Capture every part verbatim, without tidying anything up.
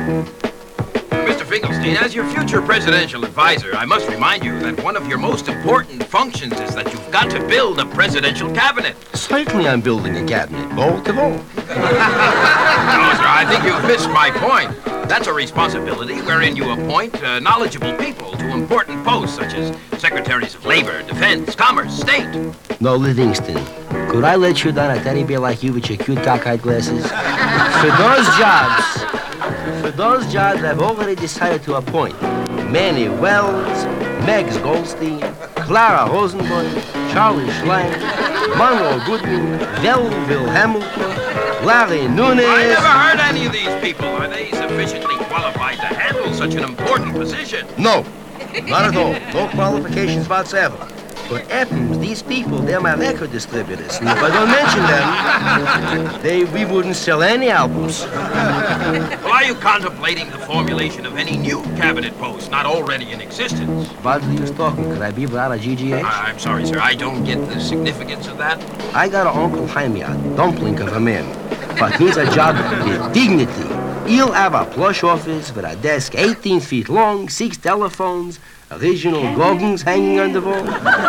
Mister Finkelstein, as your future presidential advisor, I must remind you that one of your most important functions is that you've got to build a presidential cabinet. Certainly I'm building a cabinet, bold to vote. No, sir, I think you've missed my point. That's a responsibility wherein you appoint uh, knowledgeable people to important posts such as secretaries of labor, defense, commerce, state. No, Livingston, could I let you down a teddy bear like you with your cute cockeyed glasses? For those jobs, for those jobs, I've already decided to appoint Manny Wells, Megs Goldstein, Clara Rosenberg, Charlie Schlank, Monroe Goodman, Delville Hamilton, Larry Nunes. I never heard any of these people. Are they sufficiently qualified to handle such an important position? No, not at all. No qualifications whatsoever. But Evans, these people, they're my record distributors. And if I don't mention them, they, we wouldn't sell any albums. Well, are you contemplating the formulation of any new cabinet posts not already in existence? What are you talking? Could I be without a G G H? I- I'm sorry, sir. I don't get the significance of that. I got an Uncle Jaime, a dumpling of a man. But he's a job with dignity. He'll have a plush office with a desk eighteen feet long, six telephones, original goggins hanging on the wall.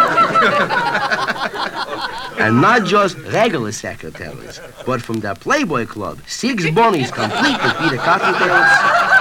And not just regular secretaries, but from the Playboy Club, six bunnies complete with Peter Cottontails.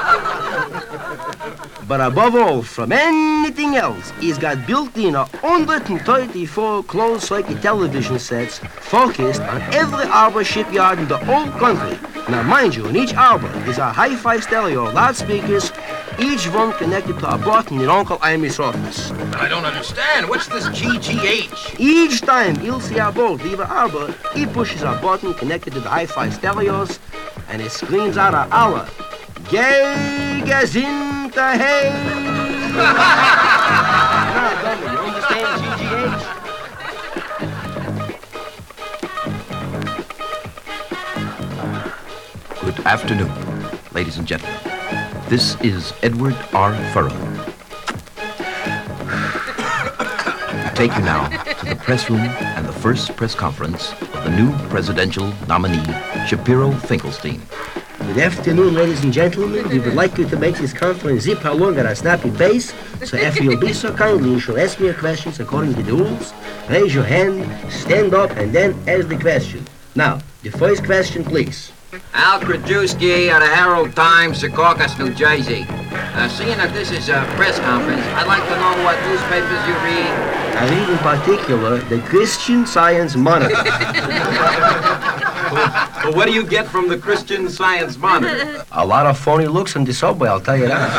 But above all, from anything else, he's got built-in one hundred thirty-four closed-circuit television sets focused on every arbor shipyard in the whole country. Now, mind you, in each arbor is a hi-fi stereo of loudspeakers, each one connected to a button in Uncle Amy's office. But I don't understand. What's this G G H? Each time he'll see a boat leave an arbor, he pushes a button connected to the hi-fi stereos, and it screams out a hour. Gay Gazinta Hey! Now, dummy, you understand G G H? Good afternoon, ladies and gentlemen. This is Edward R. Furrow. I take you now to the press room and the first press conference of the new presidential nominee, Shapiro Finkelstein. Good afternoon, ladies and gentlemen. We would like you to make this conference zip along at a snappy pace. So if you'll be so kindly, you shall ask me your questions according to the rules. Raise your hand, stand up, and then ask the question. Now, the first question, please. Al Krajewski of the Herald Times, Secaucus, New Jersey. Uh, seeing that this is a press conference, I'd like to know what newspapers you read. I read in particular the Christian Science Monitor. Well, what do you get from the Christian Science Monitor? A lot of phony looks on the subway, I'll tell you that.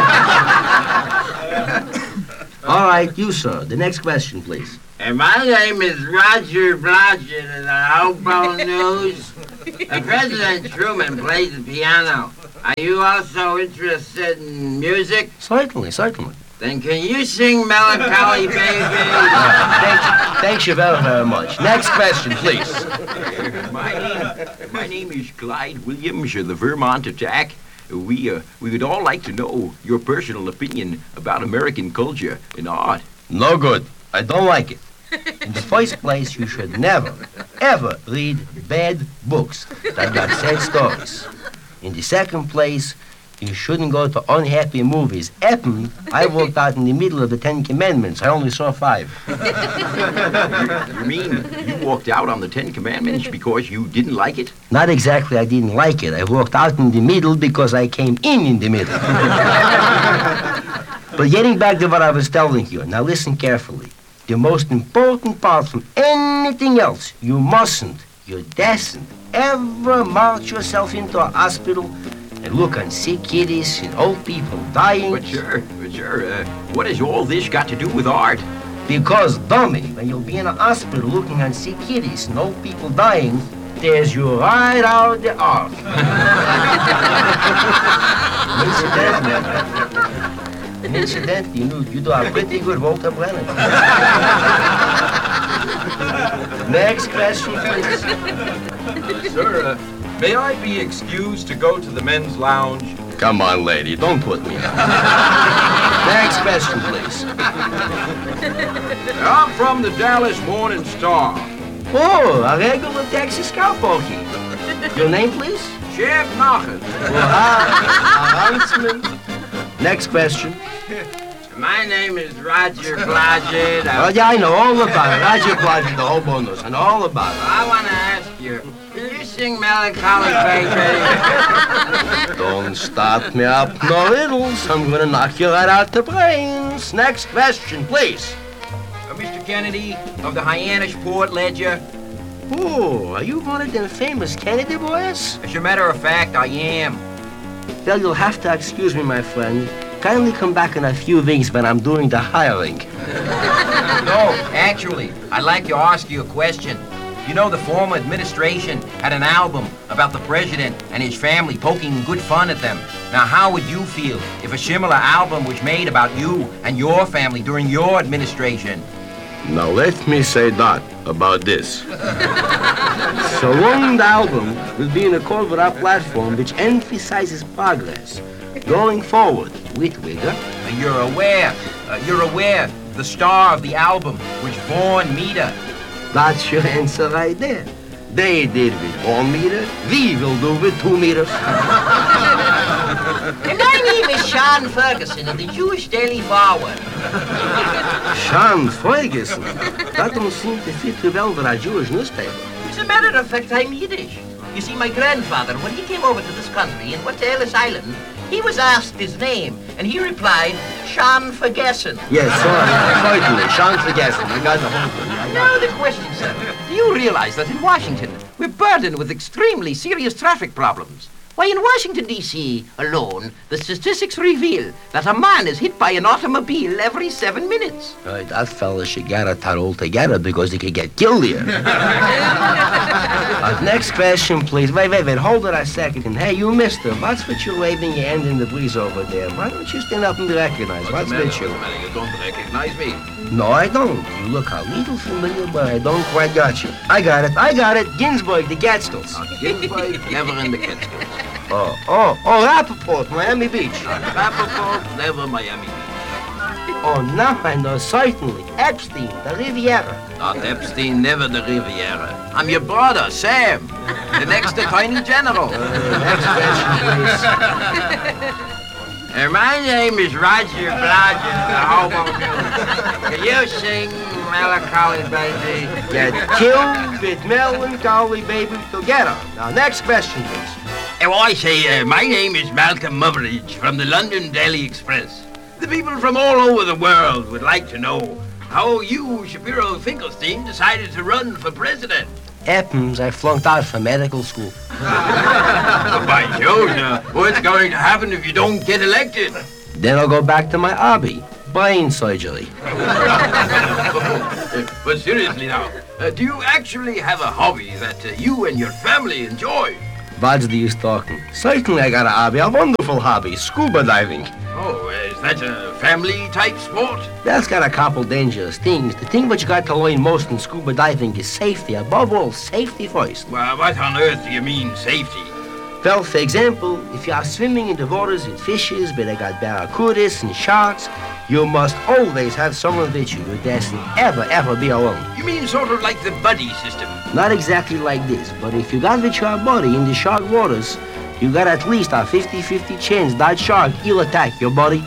All right, you, sir. The next question, please. And my name is Roger Blodgett of the Hobo News. Uh, President Truman plays the piano. Are you also interested in music? Certainly, certainly. Then can you sing Melancholy Baby? Uh, thank, thanks you very, very much. Next question, please. My name, my name is Clyde Williams of the Vermont Attack. We, uh, we would all like to know your personal opinion about American culture and art. No good. I don't like it. In the first place, you should never, ever read bad books that got sad stories. In the second place, you shouldn't go to unhappy movies. Eppin, I walked out in the middle of the Ten Commandments. I only saw five. You mean you walked out on the Ten Commandments because you didn't like it? Not exactly I didn't like it. I walked out in the middle because I came in in the middle. But getting back to what I was telling you, now listen carefully. The most important part from anything else, you mustn't, you dasn't ever march yourself into a hospital and look on sick kiddies and old people dying. But sure, but sure, uh, what has all this got to do with art? Because, dummy, when you'll be in a hospital looking on sick kiddies and old people dying, there's you right out the art. And incidentally, you, you do a pretty good Walter Brennan. Next question, please. Sir, uh, may I be excused to go to the men's lounge? Come on, lady, don't put me out. Next question, please. I'm from the Dallas Morning Star. Oh, a regular Texas cowpokey. Your name, please? Shep Knockers. Well, how, specimen. Next question. My name is Roger Blodgett. Oh, yeah, I know all about it. Roger Blodgett, the hobonos, and all about it. I want to ask you, can you sing Melancholy Baby? Don't start me up no riddles. I'm gonna knock you right out the brains. Next question, please. Uh, Mister Kennedy of the Hyannisport Ledger. Oh, are you one of them famous Kennedy boys? As a matter of fact, I am. Well, you'll have to excuse me, my friend. Kindly come back in a few weeks when I'm doing the hiring. No, actually, I'd like to ask you a question. You know, the former administration had an album about the president and his family poking good fun at them. Now, how would you feel if a similar album was made about you and your family during your administration? Now, let me say that about this. So long the album will be in a Culver platform which emphasizes progress. Going forward with Wigger. Uh, you're aware, uh, you're aware the star of the album was Vaughn Meader. That's your answer right there. They did with one meter, we will do with two meters. And my name is Sean Ferguson of the Jewish Daily Forward. Sean Ferguson? That don't seem to fit too well with our Jewish newspaper. As a matter of fact, I'm Yiddish. You see, my grandfather, when he came over to this country and went to Ellis Island, he was asked his name, and he replied, Sean Ferguson. Yes, sorry, certainly, Sean Ferguson. I got the whole thing. Now the question, sir. Do you realize that in Washington, we're burdened with extremely serious traffic problems? Why, in Washington, D C alone, the statistics reveal that a man is hit by an automobile every seven minutes. Right, that fella should get it all together because he could get killed here. uh, next question, please. Wait, wait, wait. Hold it a second. Hey, you mister, what's with you waving your hand in the breeze over there? Why don't you stand up and recognize? What's, What's with you? What's the matter? You don't recognize me. No, I don't. You look a little familiar, but I don't quite got you. I got it. I got it. Ginsburg, the Catskills. Now, Ginsburg, never in the Catskills. Oh, oh, oh, Rappaport, Miami Beach. Rappaport, never Miami Beach. Oh, now I know, certainly. Epstein, the Riviera. Not Epstein, never the Riviera. I'm your brother, Sam, the next Attorney General. Uh, next question, please. Uh, my name is Roger Blodgett, the hobo news. Can you sing Melancholy Baby? Get killed with Melancholy Baby together. Now, next question, please. Oh, I say, uh, my name is Malcolm Muggeridge from the London Daily Express. The people from all over the world would like to know how you, Shapiro Finkelstein, decided to run for president. Happens I flunked out from medical school. By Jove, uh, what's going to happen if you don't get elected? Then I'll go back to my hobby, brain surgery. But seriously now, uh, do you actually have a hobby that uh, you and your family enjoy? What's the use talking? Certainly I got a hobby, a wonderful hobby, scuba diving. Oh, uh, is that a family-type sport? That's got a couple dangerous things. The thing what you got to learn most in scuba diving is safety. Above all, safety first. Well, what on earth do you mean, safety? Well, for example, if you are swimming in the waters with fishes where they got barracudas and sharks, you must always have someone with you. You dasn't ever, ever be alone. You mean sort of like the buddy system? Not exactly like this, but if you got with your buddy in the shark waters, you got at least a fifty-fifty chance that shark will attack your buddy.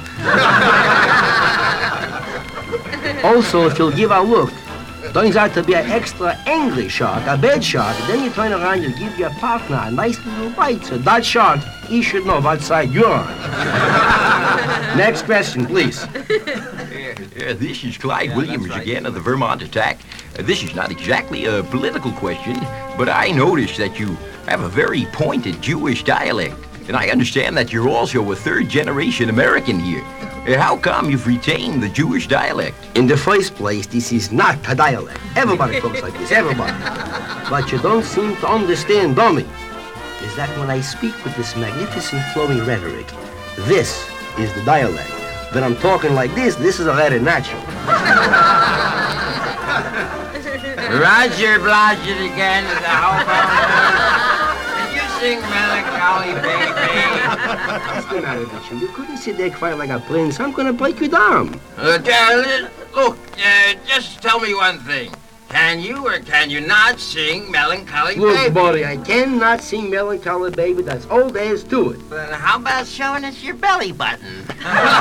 Also, if you'll give a look, turns out to be an extra angry shark, a bad shark, then you turn around and give your partner a nice little bite, so that shark, he should know what side you're on. Next question, please. Yeah, yeah, this is Clyde Williams again of the Vermont Attack. Uh, this is not exactly a political question, but I noticed that you have a very pointed Jewish dialect, and I understand that you're also a third-generation American here. Uh, how come you've retained the Jewish dialect? In the first place, this is not a dialect. Everybody talks like this, everybody. What you don't seem to understand, dummy, is that when I speak with this magnificent flowing rhetoric, this is the dialect. When I'm talking like this, this is a very natural. Roger Blodgett again at the hobo news. Can you sing Melancholy Baby? What's the matter with you? You couldn't sit there quiet like a prince. I'm gonna break you down. Uh, uh, look, uh, just tell me one thing. Can you or can you not sing Melancholy Look, Baby? buddy, I cannot sing Melancholy Baby. That's all there is to it. Then how about showing us your belly button?